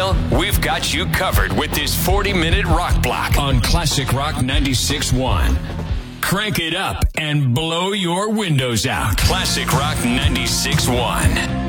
Well, we've got you covered with this 40-minute rock block on Classic Rock 96.1. Crank it up and blow your windows out. Classic Rock 96.1.